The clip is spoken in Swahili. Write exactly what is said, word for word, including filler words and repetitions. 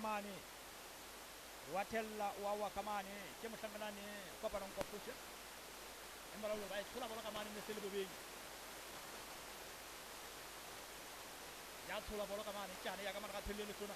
kamane wa tella wa wa kamane ke mohlanganane kopanong kopusha emara lo ba tshola bola kamane ne sele bobeng ya tshola bola kamane tjane ya ka mara ka thelle le tsona